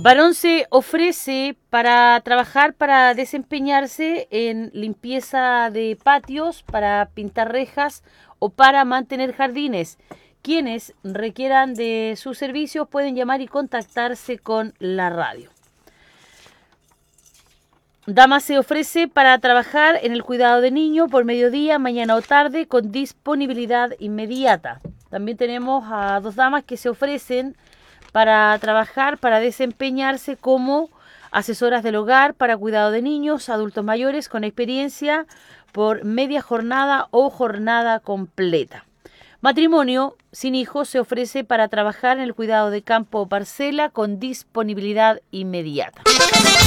Varón se ofrece para trabajar, para desempeñarse en limpieza de patios, para pintar rejas o para mantener jardines. Quienes requieran de sus servicios pueden llamar y contactarse con la radio. Dama se ofrece para trabajar en el cuidado de niños por mediodía, mañana o tarde con disponibilidad inmediata. También tenemos a dos damas que se ofrecen para trabajar, para desempeñarse como asesoras del hogar para cuidado de niños, adultos mayores con experiencia por media jornada o jornada completa. Matrimonio sin hijos se ofrece para trabajar en el cuidado de campo o parcela con disponibilidad inmediata.